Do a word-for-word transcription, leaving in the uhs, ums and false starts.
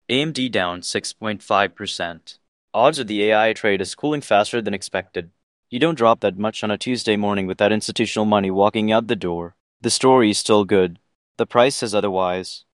A M D down six point five percent. Odds are the A I trade is cooling faster than expected. You don't drop that much on a Tuesday morning without institutional money walking out the door. The story is still good. The price says otherwise.